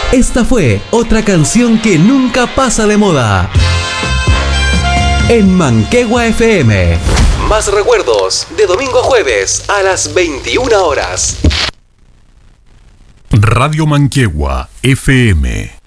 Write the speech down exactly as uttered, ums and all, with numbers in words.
Esta fue otra canción que nunca pasa de moda. En Manquehue F M. Más recuerdos de domingo a jueves a las veintiuna horas. Radio Manquehue F M.